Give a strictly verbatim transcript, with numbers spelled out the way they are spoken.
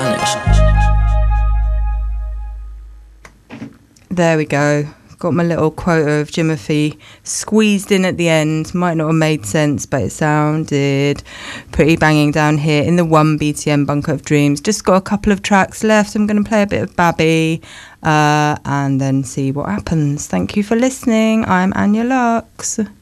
Spanish. There we go. Got my little quota of Jimothy squeezed in at the end. Might not have made sense, but it sounded pretty banging down here in the one B T M Bunker of Dreams. Just got a couple of tracks left. I'm going to play a bit of Babby uh, and then see what happens. Thank you for listening. I'm Anya Lux.